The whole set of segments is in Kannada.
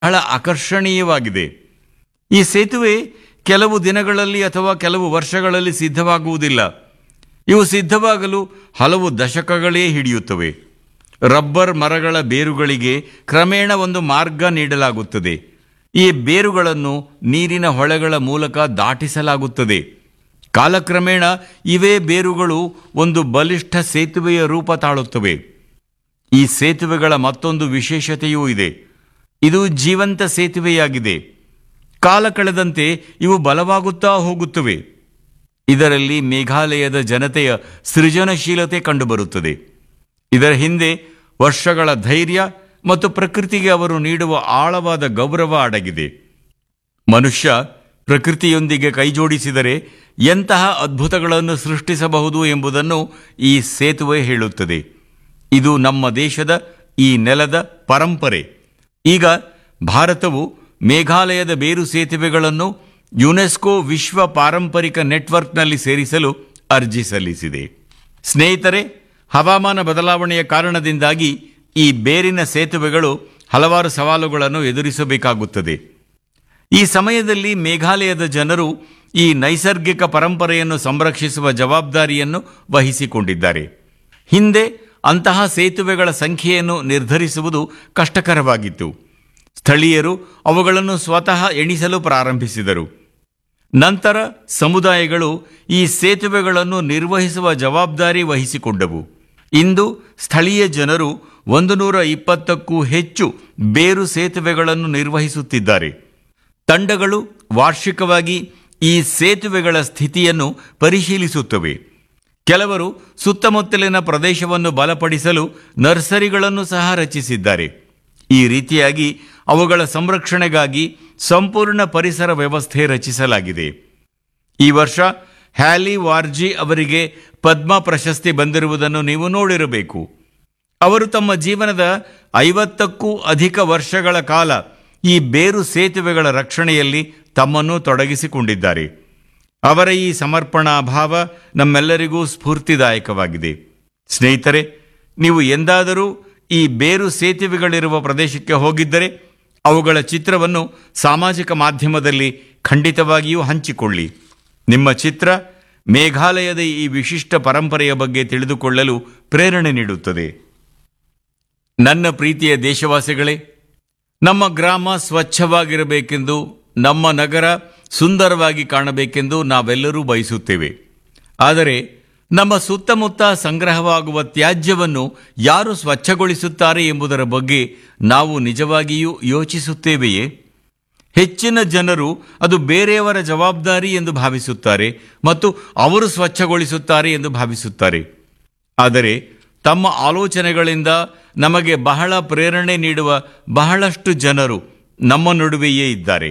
ಬಹಳ ಆಕರ್ಷಣೀಯವಾಗಿದೆ. ಈ ಸೇತುವೆ ಕೆಲವು ದಿನಗಳಲ್ಲಿ ಅಥವಾ ಕೆಲವು ವರ್ಷಗಳಲ್ಲಿ ಸಿದ್ಧವಾಗುವುದಿಲ್ಲ. ಇವು ಸಿದ್ಧವಾಗಲು ಹಲವು ದಶಕಗಳೇ ಹಿಡಿಯುತ್ತವೆ. ರಬ್ಬರ್ ಮರಗಳ ಬೇರುಗಳಿಗೆ ಕ್ರಮೇಣ ಒಂದು ಮಾರ್ಗ ನೀಡಲಾಗುತ್ತದೆ. ಈ ಬೇರುಗಳನ್ನು ನೀರಿನ ಹೊಳೆಗಳ ಮೂಲಕ ದಾಟಿಸಲಾಗುತ್ತದೆ. ಕಾಲಕ್ರಮೇಣ ಇವೇ ಬೇರುಗಳು ಒಂದು ಬಲಿಷ್ಠ ಸೇತುವೆಯ ರೂಪ ತಾಳುತ್ತವೆ. ಈ ಸೇತುವೆಗಳ ಮತ್ತೊಂದು ವಿಶೇಷತೆಯೂ ಇದೆ. ಇದು ಜೀವಂತ ಸೇತುವೆಯಾಗಿದೆ. ಕಾಲ ಕಳೆದಂತೆ ಇವು ಬಲವಾಗುತ್ತಾ ಹೋಗುತ್ತವೆ. ಇದರಲ್ಲಿ ಮೇಘಾಲಯದ ಜನತೆಯ ಸೃಜನಶೀಲತೆ ಕಂಡುಬರುತ್ತದೆ. ಇದರ ಹಿಂದೆ ವರ್ಷಗಳ ಧೈರ್ಯ ಮತ್ತು ಪ್ರಕೃತಿಗೆ ಅವರು ನೀಡುವ ಆಳವಾದ ಗೌರವ ಅಡಗಿದೆ. ಮನುಷ್ಯ ಪ್ರಕೃತಿಯೊಂದಿಗೆ ಕೈಜೋಡಿಸಿದರೆ ಎಂತಹ ಅದ್ಭುತಗಳನ್ನು ಸೃಷ್ಟಿಸಬಹುದು ಎಂಬುದನ್ನು ಈ ಸೇತುವೆ ಹೇಳುತ್ತದೆ. ಇದು ನಮ್ಮ ದೇಶದ ಈ ನೆಲದ ಪರಂಪರೆ. ಈಗ ಭಾರತವು ಮೇಘಾಲಯದ ಬೇರು ಸೇತುವೆಗಳನ್ನು ಯುನೆಸ್ಕೋ ವಿಶ್ವ ಪಾರಂಪರಿಕ ನೆಟ್ವರ್ಕ್ನಲ್ಲಿ ಸೇರಿಸಲು ಅರ್ಜಿ ಸಲ್ಲಿಸಿದೆ. ಸ್ನೇಹಿತರೆ, ಹವಾಮಾನ ಬದಲಾವಣೆಯ ಕಾರಣದಿಂದಾಗಿ ಈ ಬೇರಿನ ಸೇತುವೆಗಳು ಹಲವಾರು ಸವಾಲುಗಳನ್ನು ಎದುರಿಸಬೇಕಾಗುತ್ತದೆ. ಈ ಸಮಯದಲ್ಲಿ ಮೇಘಾಲಯದ ಜನರು ಈ ನೈಸರ್ಗಿಕ ಪರಂಪರೆಯನ್ನು ಸಂರಕ್ಷಿಸುವ ಜವಾಬ್ದಾರಿಯನ್ನು ವಹಿಸಿಕೊಂಡಿದ್ದಾರೆ. ಹಿಂದೆ ಅಂತಹ ಸೇತುವೆಗಳ ಸಂಖ್ಯೆಯನ್ನು ನಿರ್ಧರಿಸುವುದು ಕಷ್ಟಕರವಾಗಿತ್ತು. ಸ್ಥಳೀಯರು ಅವುಗಳನ್ನು ಸ್ವತಃ ಎಣಿಸಲು ಪ್ರಾರಂಭಿಸಿದರು. ನಂತರ ಸಮುದಾಯಗಳು ಈ ಸೇತುವೆಗಳನ್ನು ನಿರ್ವಹಿಸುವ ಜವಾಬ್ದಾರಿ ವಹಿಸಿಕೊಂಡವು. ಇಂದು ಸ್ಥಳೀಯ ಜನರು 120ಕ್ಕೂ ಹೆಚ್ಚು ಬೇರು ಸೇತುವೆಗಳನ್ನು ನಿರ್ವಹಿಸುತ್ತಿದ್ದಾರೆ. ತಂಡಗಳು ವಾರ್ಷಿಕವಾಗಿ ಈ ಸೇತುವೆಗಳ ಸ್ಥಿತಿಯನ್ನು ಪರಿಶೀಲಿಸುತ್ತವೆ. ಕೆಲವರು ಸುತ್ತಮುತ್ತಲಿನ ಪ್ರದೇಶವನ್ನು ಬಲಪಡಿಸಲು ನರ್ಸರಿಗಳನ್ನು ಸಹ ರಚಿಸಿದ್ದಾರೆ. ಈ ರೀತಿಯಾಗಿ ಅವುಗಳ ಸಂರಕ್ಷಣೆಗಾಗಿ ಸಂಪೂರ್ಣ ಪರಿಸರ ವ್ಯವಸ್ಥೆ ರಚಿಸಲಾಗಿದೆ. ಈ ವರ್ಷ ಹ್ಯಾಲಿ ವಾರ್ಜಿ ಅವರಿಗೆ ಪದ್ಮ ಪ್ರಶಸ್ತಿ ಬಂದಿರುವುದನ್ನು ನೀವು ನೋಡಿರಬೇಕು. ಅವರು ತಮ್ಮ ಜೀವನದ 50ಕ್ಕೂ ಅಧಿಕ ವರ್ಷಗಳ ಕಾಲ ಈ ಬೇರು ಸೇತುವೆಗಳ ರಕ್ಷಣೆಯಲ್ಲಿ ತಮ್ಮನ್ನು ತೊಡಗಿಸಿಕೊಂಡಿದ್ದಾರೆ. ಅವರ ಈ ಸಮರ್ಪಣಾ ಭಾವ ನಮ್ಮೆಲ್ಲರಿಗೂ ಸ್ಫೂರ್ತಿದಾಯಕವಾಗಿದೆ. ಸ್ನೇಹಿತರೆ, ನೀವು ಎಂದಾದರೂ ಈ ಬೇರು ಸೇತುವೆಗಳಿರುವ ಪ್ರದೇಶಕ್ಕೆ ಹೋಗಿದ್ದರೆ ಅವುಗಳ ಚಿತ್ರವನ್ನು ಸಾಮಾಜಿಕ ಮಾಧ್ಯಮದಲ್ಲಿ ಖಂಡಿತವಾಗಿಯೂ ಹಂಚಿಕೊಳ್ಳಿ. ನಿಮ್ಮ ಚಿತ್ರ ಮೇಘಾಲಯದ ಈ ವಿಶಿಷ್ಟ ಪರಂಪರೆಯ ಬಗ್ಗೆ ತಿಳಿದುಕೊಳ್ಳಲು ಪ್ರೇರಣೆ ನೀಡುತ್ತದೆ. ನನ್ನ ಪ್ರೀತಿಯ ದೇಶವಾಸಿಗಳೇ, ನಮ್ಮ ಗ್ರಾಮ ಸ್ವಚ್ಛವಾಗಿರಬೇಕೆಂದು, ನಮ್ಮ ನಗರ ಸುಂದರವಾಗಿ ಕಾಣಬೇಕೆಂದು ನಾವೆಲ್ಲರೂ ಬಯಸುತ್ತೇವೆ. ಆದರೆ ನಮ್ಮ ಸುತ್ತಮುತ್ತ ಸಂಗ್ರಹವಾಗುವ ತ್ಯಾಜ್ಯವನ್ನು ಯಾರು ಸ್ವಚ್ಛಗೊಳಿಸುತ್ತಾರೆ ಎಂಬುದರ ಬಗ್ಗೆ ನಾವು ನಿಜವಾಗಿಯೂ ಯೋಚಿಸುತ್ತೇವೆಯೇ? ಹೆಚ್ಚಿನ ಜನರು ಅದು ಬೇರೆಯವರ ಜವಾಬ್ದಾರಿ ಎಂದು ಭಾವಿಸುತ್ತಾರೆ ಮತ್ತು ಅವರು ಸ್ವಚ್ಛಗೊಳಿಸುತ್ತಾರೆ ಎಂದು ಭಾವಿಸುತ್ತಾರೆ. ಆದರೆ ತಮ್ಮ ಆಲೋಚನೆಗಳಿಂದ ನಮಗೆ ಬಹಳ ಪ್ರೇರಣೆ ನೀಡುವ ಬಹಳಷ್ಟು ಜನರು ನಮ್ಮ ನಡುವೆಯೇ ಇದ್ದಾರೆ.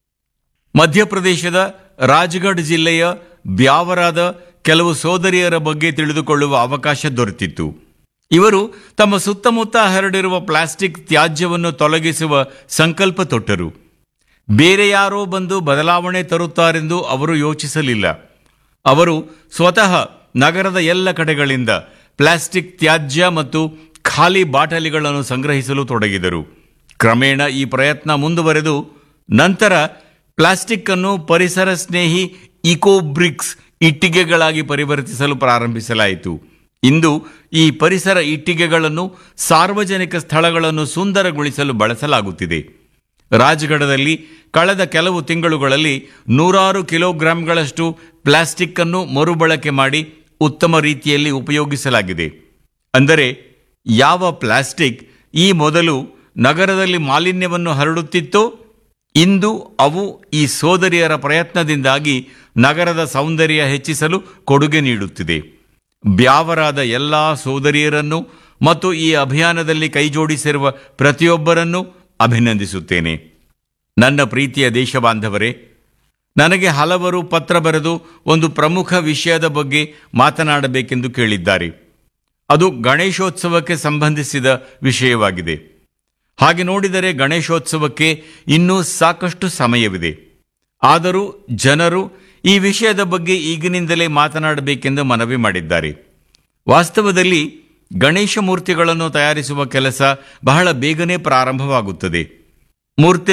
ಮಧ್ಯಪ್ರದೇಶದ ರಾಜ್ಗಢ್ ಜಿಲ್ಲೆಯ ಬ್ಯಾವರಾದ ಕೆಲವು ಸೋದರಿಯರ ಬಗ್ಗೆ ತಿಳಿದುಕೊಳ್ಳುವ ಅವಕಾಶ ದೊರೆತಿತ್ತು. ಇವರು ತಮ್ಮ ಸುತ್ತಮುತ್ತ ಹರಡಿರುವ ಪ್ಲಾಸ್ಟಿಕ್ ತ್ಯಾಜ್ಯವನ್ನು ತೊಲಗಿಸುವ ಸಂಕಲ್ಪ ತೊಟ್ಟರು. ಬೇರೆ ಯಾರೋ ಬಂದು ಬದಲಾವಣೆ ತರುತ್ತಾರೆಂದು ಅವರು ಯೋಚಿಸಲಿಲ್ಲ. ಅವರು ಸ್ವತಃ ನಗರದ ಎಲ್ಲ ಕಡೆಗಳಿಂದ ಪ್ಲಾಸ್ಟಿಕ್ ತ್ಯಾಜ್ಯ ಮತ್ತು ಖಾಲಿ ಬಾಟಲಿಗಳನ್ನು ಸಂಗ್ರಹಿಸಲು ತೊಡಗಿದರು. ಕ್ರಮೇಣ ಈ ಪ್ರಯತ್ನ ಮುಂದುವರೆದು ನಂತರ ಪ್ಲಾಸ್ಟಿಕ್ ಅನ್ನು ಪರಿಸರ ಸ್ನೇಹಿ ಇಕೋಬ್ರಿಕ್ಸ್ ಇಟ್ಟಿಗೆಗಳಾಗಿ ಪರಿವರ್ತಿಸಲು ಪ್ರಾರಂಭಿಸಲಾಯಿತು. ಇಂದು ಈ ಪರಿಸರ ಇಟ್ಟಿಗೆಗಳನ್ನು ಸಾರ್ವಜನಿಕ ಸ್ಥಳಗಳನ್ನು ಸುಂದರಗೊಳಿಸಲು ಬಳಸಲಾಗುತ್ತಿದೆ. ರಾಜ್ಗಢದಲ್ಲಿ ಕಳೆದ ಕೆಲವು ತಿಂಗಳುಗಳಲ್ಲಿ 100 ಕಿಲೋಗ್ರಾಂಗಳಷ್ಟು ಪ್ಲಾಸ್ಟಿಕ್ ಅನ್ನು ಮರುಬಳಕೆ ಮಾಡಿ ಉತ್ತಮ ರೀತಿಯಲ್ಲಿ ಉಪಯೋಗಿಸಲಾಗಿದೆ. ಅಂದರೆ ಯಾವ ಪ್ಲಾಸ್ಟಿಕ್ ಈ ಮೊದಲು ನಗರದಲ್ಲಿ ಮಾಲಿನ್ಯವನ್ನು ಹರಡುತ್ತಿತ್ತೋ, ಇಂದು ಅವು ಈ ಸೋದರಿಯರ ಪ್ರಯತ್ನದಿಂದಾಗಿ ನಗರದ ಸೌಂದರ್ಯ ಹೆಚ್ಚಿಸಲು ಕೊಡುಗೆ ನೀಡುತ್ತಿದೆ. ಬ್ಯಾವರಾದ ಎಲ್ಲ ಸೋದರಿಯರನ್ನು ಮತ್ತು ಈ ಅಭಿಯಾನದಲ್ಲಿ ಕೈಜೋಡಿಸಿರುವ ಪ್ರತಿಯೊಬ್ಬರನ್ನು ಅಭಿನಂದಿಸುತ್ತೇನೆ. ನನ್ನ ಪ್ರೀತಿಯ ದೇಶಬಾಂಧವರೇ, ನನಗೆ ಹಲವರು ಪತ್ರ ಬರೆದು ಒಂದು ಪ್ರಮುಖ ವಿಷಯದ ಬಗ್ಗೆ ಮಾತನಾಡಬೇಕೆಂದು ಕೇಳಿದ್ದಾರೆ. ಅದು ಗಣೇಶೋತ್ಸವಕ್ಕೆ ಸಂಬಂಧಿಸಿದ ವಿಷಯವಾಗಿದೆ. ಹಾಗೆ ನೋಡಿದರೆ ಗಣೇಶೋತ್ಸವಕ್ಕೆ ಇನ್ನೂ ಸಾಕಷ್ಟು ಸಮಯವಿದೆ. ಆದರೂ ಜನರು ಈ ವಿಷಯದ ಬಗ್ಗೆ ಈಗಿನಿಂದಲೇ ಮಾತನಾಡಬೇಕೆಂದು ಮನವಿ ಮಾಡಿದ್ದಾರೆ. ವಾಸ್ತವದಲ್ಲಿ ಗಣೇಶ ಮೂರ್ತಿಗಳನ್ನು ತಯಾರಿಸುವ ಕೆಲಸ ಬಹಳ ಬೇಗನೆ ಪ್ರಾರಂಭವಾಗುತ್ತದೆ. ಮೂರ್ತಿ